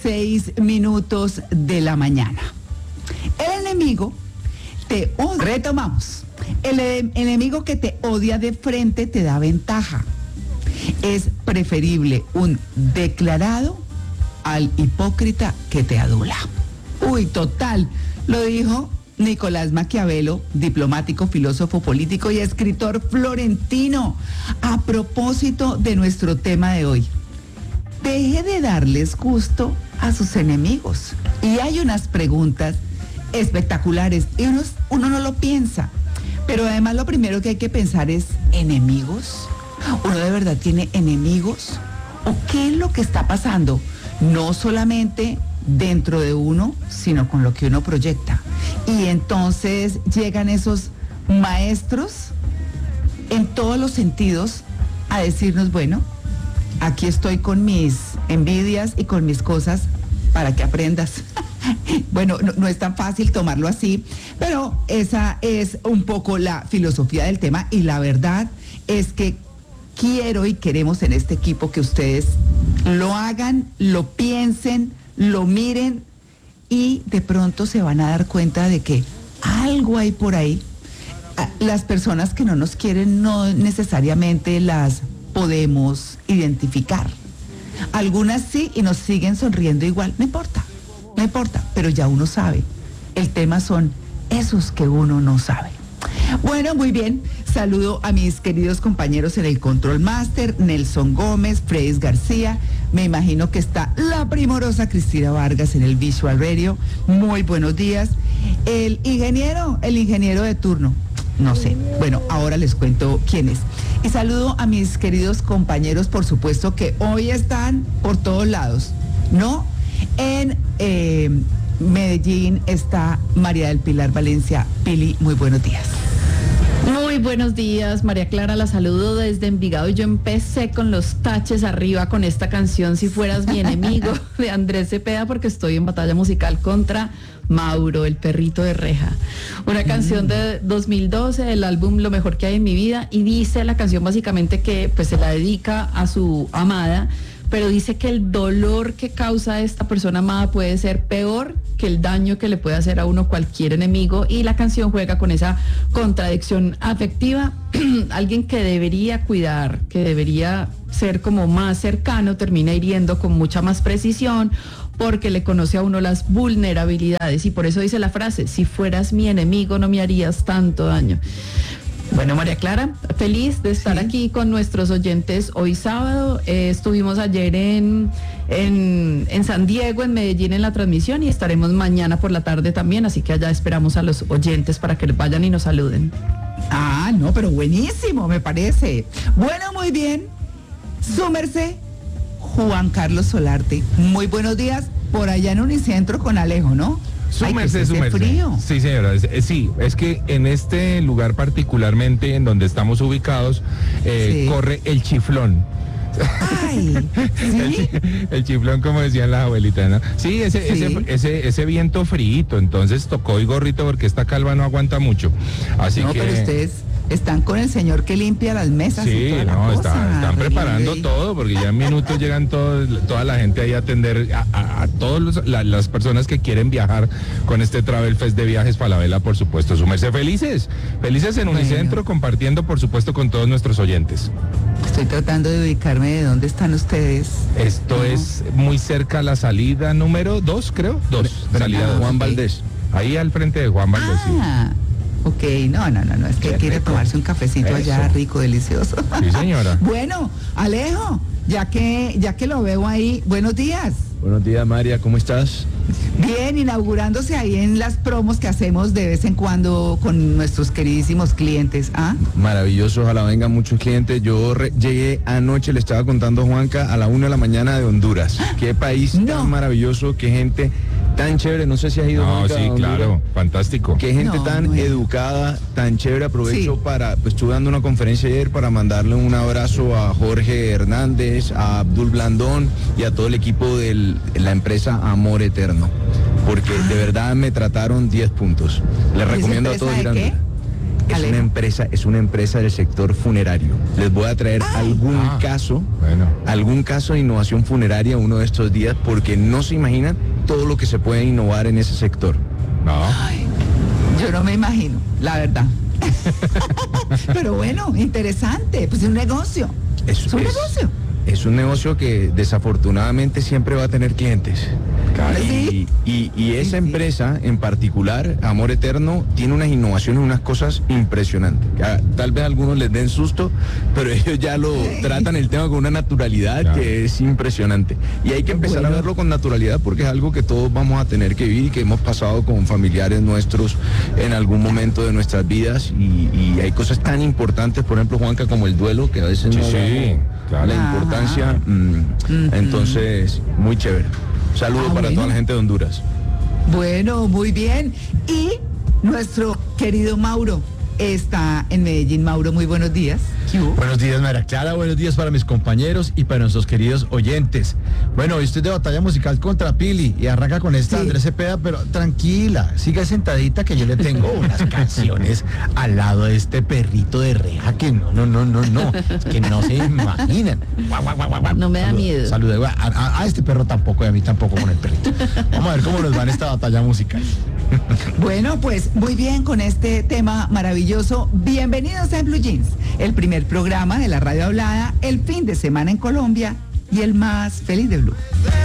6:06 de la mañana. El enemigo te odia. Retomamos. El enemigo que te odia de frente te da ventaja. Es preferible un declarado al hipócrita que te adula. Uy, total. Lo dijo Nicolás Maquiavelo, diplomático, filósofo político y escritor florentino, a propósito de nuestro tema de hoy. Deje de darles gusto a sus enemigos. Y hay unas preguntas espectaculares y uno no lo piensa. Pero además lo primero que hay que pensar es, ¿enemigos? ¿Uno de verdad tiene enemigos? ¿O qué es lo que está pasando? No solamente dentro de uno, sino con lo que uno proyecta. Y entonces llegan esos maestros en todos los sentidos a decirnos, bueno, aquí estoy con mis envidias y con mis cosas para que aprendas. Bueno, no es tan fácil tomarlo así, pero esa es un poco la filosofía del tema y la verdad es que quiero y queremos en este equipo que ustedes lo hagan, lo piensen, lo miren y de pronto se van a dar cuenta de que algo hay por ahí. Las personas que no nos quieren no necesariamente las podemos identificar. Algunas sí y nos siguen sonriendo igual, no importa, pero ya uno sabe. El tema son esos que uno no sabe. Bueno, muy bien. Saludo a mis queridos compañeros en el Control Master, Nelson Gómez, Freddy García. Me imagino que está la primorosa Cristina Vargas en el Visual Radio. Muy buenos días. El ingeniero de turno. No sé. Bueno, ahora les cuento quién es. Y saludo a mis queridos compañeros, por supuesto, que hoy están por todos lados, ¿no? En Medellín está María del Pilar Valencia. Pili, muy buenos días. Muy buenos días, María Clara, la saludo desde Envigado y yo empecé con los taches arriba con esta canción Si fueras mi enemigo de Andrés Cepeda porque estoy en batalla musical contra Mauro, el perrito de reja. Una canción de 2012 del álbum Lo mejor que hay en mi vida y dice la canción básicamente que pues se la dedica a su amada, pero dice que el dolor que causa esta persona amada puede ser peor que el daño que le puede hacer a uno cualquier enemigo y la canción juega con esa contradicción afectiva. Alguien que debería cuidar, que debería ser como más cercano, termina hiriendo con mucha más precisión porque le conoce a uno las vulnerabilidades y por eso dice la frase, si fueras mi enemigo no me harías tanto daño. Bueno, María Clara, feliz de estar aquí con nuestros oyentes hoy sábado. Estuvimos ayer en San Diego, en Medellín, en la transmisión y estaremos mañana por la tarde también, así que allá esperamos a los oyentes para que vayan y nos saluden. Ah, no, pero buenísimo, me parece. Bueno, muy bien. Súmerse, Juan Carlos Solarte. Muy buenos días, por allá en Unicentro con Alejo, ¿no? Súmerse. Frío. Sí, señora. Sí, es que en este lugar particularmente en donde estamos ubicados, corre el chiflón. Ay, ¿sí? El chiflón, como decían las abuelitas, ¿no? Sí, ese viento fríito, entonces tocó y gorrito porque esta calva no aguanta mucho. Así que... pero ustedes están con el señor que limpia las mesas y toda la cosa. Están preparando todo, porque ya en minutos llegan toda la gente ahí a atender a todas las personas que quieren viajar con este Travel Fest de Viajes Falabella, por supuesto. Súmense felices en Unicentro, compartiendo, por supuesto, con todos nuestros oyentes. Estoy tratando de ubicarme de dónde están ustedes. Esto es muy cerca a la salida número 2, creo. 2, salida 2. Juan Valdés. Ahí al frente de Juan Valdés. Ok, no, es que quiere tomarse un cafecito allá rico, delicioso. Sí, señora. Bueno, Alejo, ya que lo veo ahí, buenos días. Buenos días, María, ¿cómo estás? Bien, inaugurándose ahí en las promos que hacemos de vez en cuando con nuestros queridísimos clientes. ¿Ah? Maravilloso, ojalá vengan muchos clientes. Yo llegué anoche, le estaba contando a Juanca, a la 1 de la mañana de Honduras. Qué país tan maravilloso, qué gente tan chévere, no sé si has ido. No, sí, claro, fantástico. Qué gente tan educada, tan chévere. Aprovecho para, pues estuve dando una conferencia ayer para mandarle un abrazo a Jorge Hernández, a Abdul Blandón y a todo el equipo de la empresa Amor Eterno, porque de verdad me trataron 10 puntos. Les recomiendo a todos ir a Honduras. Es una empresa del sector funerario. Les voy a traer algún caso de innovación funeraria uno de estos días, porque no se imaginan todo lo que se puede innovar en ese sector. Ay, yo no me imagino, la verdad. Pero bueno, interesante, pues es un negocio. Es un negocio. Es un negocio que desafortunadamente siempre va a tener clientes. Sí. Y esa empresa en particular, Amor Eterno, tiene unas innovaciones, unas cosas impresionantes. Tal vez a algunos les den susto, pero ellos ya lo tratan el tema con una naturalidad que es impresionante. Y hay que empezar a verlo con naturalidad, porque es algo que todos vamos a tener que vivir y que hemos pasado con familiares nuestros en algún momento de nuestras vidas. Y hay cosas tan importantes, por ejemplo, Juanca, como el duelo, que a veces la importancia. Entonces, muy chévere. Saludos para toda la gente de Honduras. Bueno, muy bien. Y nuestro querido Mauro está en Medellín. Mauro, muy buenos días. Buenos días, María Clara, buenos días para mis compañeros y para nuestros queridos oyentes. Bueno, hoy estoy de batalla musical contra Pili y arranca con esta Andrés Cepeda, pero tranquila, siga sentadita que yo le tengo unas canciones al lado de este perrito de reja que no, que no se imaginan. No me da miedo. Saluda a este perro tampoco y a mí tampoco con el perrito. Vamos a ver cómo nos va en esta batalla musical. Bueno, pues muy bien con este tema maravilloso. Bienvenidos a Blue Jeans, el primer programa de la radio hablada, el fin de semana en Colombia y el más feliz de Blue.